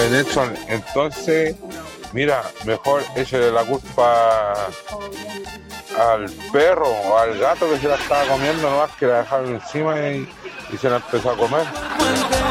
Nelson, entonces, mira, mejor échale la culpa al perro o al gato que se la estaba comiendo, nomás que la dejaron encima y se la empezó a comer.